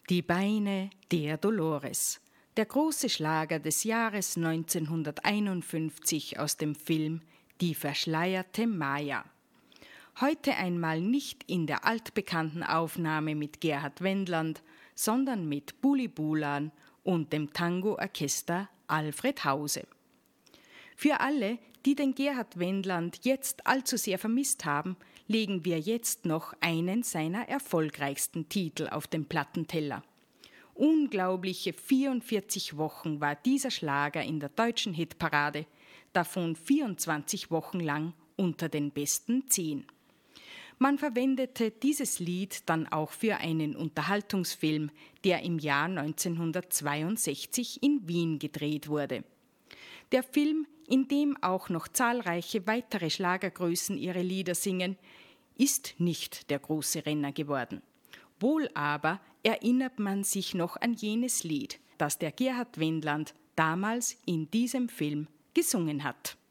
Die Beine der Dolores, der große Schlager des Jahres 1951 aus dem Film Die verschleierte Maya. Heute einmal nicht in der altbekannten Aufnahme mit Gerhard Wendland, sondern mit Bully Bulan und dem Tango-Orchester Alfred Hause. Für alle, die den Gerhard Wendland jetzt allzu sehr vermisst haben, legen wir jetzt noch einen seiner erfolgreichsten Titel auf den Plattenteller. Unglaubliche 44 Wochen war dieser Schlager in der deutschen Hitparade, davon 24 Wochen lang unter den besten 10. Man verwendete dieses Lied dann auch für einen Unterhaltungsfilm, der im Jahr 1962 in Wien gedreht wurde. Der Film, in dem auch noch zahlreiche weitere Schlagergrößen ihre Lieder singen, ist nicht der große Renner geworden. Wohl aber erinnert man sich noch an jenes Lied, das der Gerhard Wendland damals in diesem Film gesungen hat.